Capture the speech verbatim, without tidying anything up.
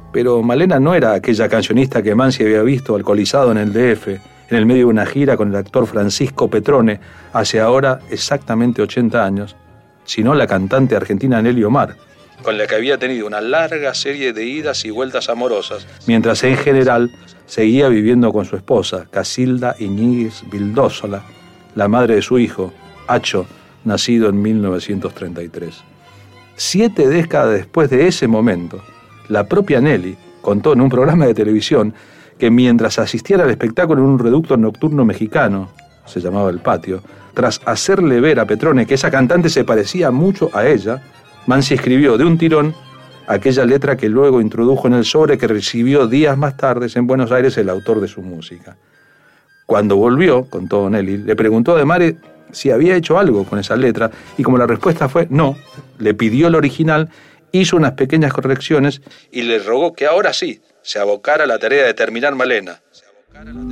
Pero Malena no era aquella cancionista que Mansi había visto alcoholizado en el D F, en el medio de una gira con el actor Francisco Petrone, hace ahora exactamente ochenta años, sino la cantante argentina Nelly Omar, con la que había tenido una larga serie de idas y vueltas amorosas, mientras en general seguía viviendo con su esposa, Casilda Iñiguez Vildósola, la madre de su hijo, Acho, nacido en mil novecientos treinta y tres. Siete décadas después de ese momento, la propia Nelly contó en un programa de televisión que mientras asistía al espectáculo en un reducto nocturno mexicano, se llamaba El Patio, tras hacerle ver a Petrone que esa cantante se parecía mucho a ella, Mansi escribió de un tirón aquella letra que luego introdujo en el sobre que recibió días más tarde en Buenos Aires el autor de su música. Cuando volvió, contó Nelly, le preguntó a De Mare si había hecho algo con esa letra, y como la respuesta fue no, le pidió el original, hizo unas pequeñas correcciones y le rogó que ahora sí se abocara a la tarea de terminar Malena.